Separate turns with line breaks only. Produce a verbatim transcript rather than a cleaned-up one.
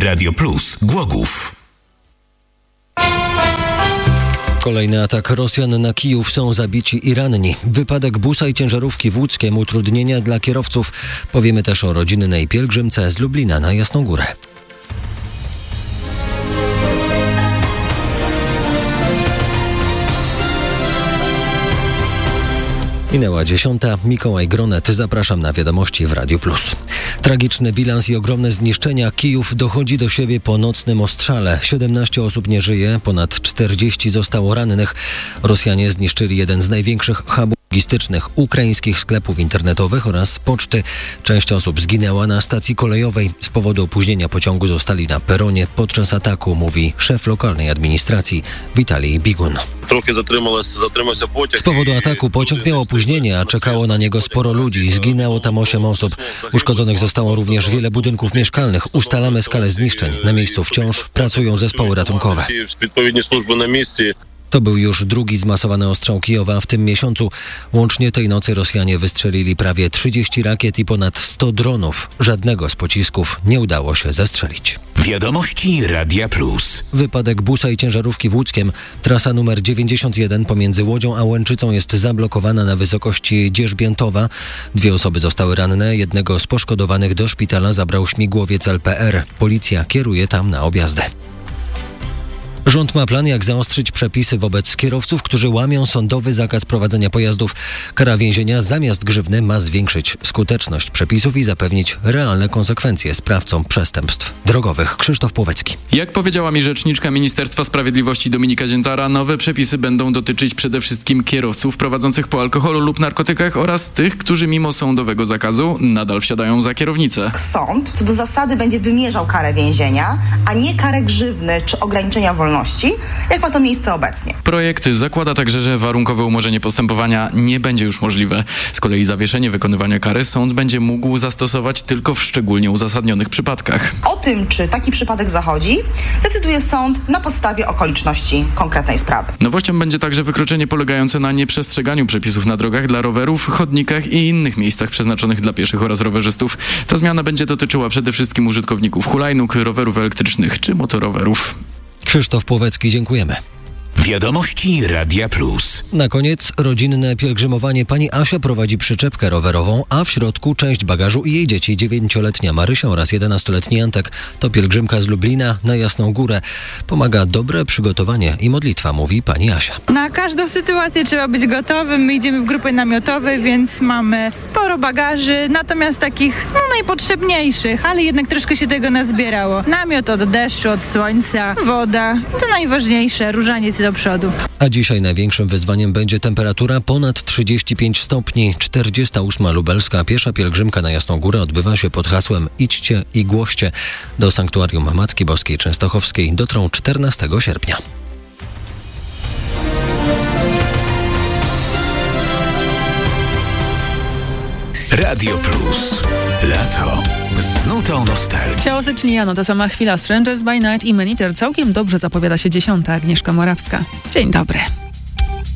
Radio Plus Głogów.
Kolejny atak Rosjan na Kijów, są zabici i ranni. Wypadek busa i ciężarówki w Łódzkiem, utrudnienia dla kierowców. Powiemy też o rodzinnej pielgrzymce z Lublina na Jasną Górę. Minęła dziesiąta. Mikołaj Gronet. Zapraszam na wiadomości w Radiu Plus. Tragiczny bilans i ogromne zniszczenia. Kijów dochodzi do siebie po nocnym ostrzale. siedemnaście osób nie żyje, ponad czterdzieści zostało rannych. Rosjanie zniszczyli jeden z największych hubów logistycznych ukraińskich sklepów internetowych oraz poczty. Część osób zginęła na stacji kolejowej. Z powodu opóźnienia pociągu zostali na peronie podczas ataku, mówi szef lokalnej administracji Witalij Bigun. Z powodu ataku pociąg miał opóźnienie, a czekało na niego sporo ludzi. Zginęło tam osiem osób. Uszkodzonych zostało również wiele budynków mieszkalnych. Ustalamy skalę zniszczeń. Na miejscu wciąż pracują zespoły ratunkowe. To był już drugi zmasowany ostrzał Kijowa w tym miesiącu. Łącznie tej nocy Rosjanie wystrzelili prawie trzydzieści rakiet i ponad sto dronów. Żadnego z pocisków nie udało się zestrzelić.
Wiadomości Radia Plus.
Wypadek busa i ciężarówki w Łódzkiem. Trasa numer dziewięćdziesiąt jeden pomiędzy Łodzią a Łęczycą jest zablokowana na wysokości Dzierżbiętowa. Dwie osoby zostały ranne. Jednego z poszkodowanych do szpitala zabrał śmigłowiec L P R. Policja kieruje tam na objazdy. Rząd ma plan, jak zaostrzyć przepisy wobec kierowców, którzy łamią sądowy zakaz prowadzenia pojazdów. Kara więzienia zamiast grzywny ma zwiększyć skuteczność przepisów i zapewnić realne konsekwencje sprawcom przestępstw drogowych. Krzysztof Płowecki.
Jak powiedziała mi rzeczniczka Ministerstwa Sprawiedliwości Dominika Ziętara, nowe przepisy będą dotyczyć przede wszystkim kierowców prowadzących po alkoholu lub narkotykach oraz tych, którzy mimo sądowego zakazu nadal wsiadają za kierownicę.
Sąd co do zasady będzie wymierzał karę więzienia, a nie karę grzywny czy ograniczenia wolności, jak ma to miejsce obecnie.
Projekt zakłada także, że warunkowe umorzenie postępowania nie będzie już możliwe. Z kolei zawieszenie wykonywania kary sąd będzie mógł zastosować tylko w szczególnie uzasadnionych przypadkach.
O tym, czy taki przypadek zachodzi, decyduje sąd na podstawie okoliczności konkretnej sprawy.
Nowością będzie także wykroczenie polegające na nieprzestrzeganiu przepisów na drogach dla rowerów, chodnikach i innych miejscach przeznaczonych dla pieszych oraz rowerzystów. Ta zmiana będzie dotyczyła przede wszystkim użytkowników hulajnóg, rowerów elektrycznych czy motorowerów.
Krzysztof Płowecki, dziękujemy.
Wiadomości Radia Plus.
Na koniec rodzinne pielgrzymowanie. Pani Asia prowadzi przyczepkę rowerową, a w środku część bagażu i jej dzieci. dziewięcioletnia Marysia oraz jedenastoletni Antek. To pielgrzymka z Lublina na Jasną Górę. Pomaga dobre przygotowanie i modlitwa, mówi pani Asia.
Na każdą sytuację trzeba być gotowym. My idziemy w grupy namiotowej, więc mamy sporo bagaży, natomiast takich no, najpotrzebniejszych, ale jednak troszkę się tego nazbierało. Namiot od deszczu, od słońca, woda. To najważniejsze, różaniec do przodu.
A dzisiaj największym wyzwaniem będzie temperatura ponad trzydzieści pięć stopni. czterdziesta ósma lubelska piesza pielgrzymka na Jasną Górę odbywa się pod hasłem Idźcie i głoście. Do sanktuarium Matki Boskiej Częstochowskiej dotrą czternastego sierpnia.
Radio Plus. Lato. Z nutą nostalgii.
Ciało Sycyliano, ta sama chwila. Strangers by Night i Maniter. Całkiem dobrze zapowiada się dziesiąta. Agnieszka Morawska. Dzień dobry.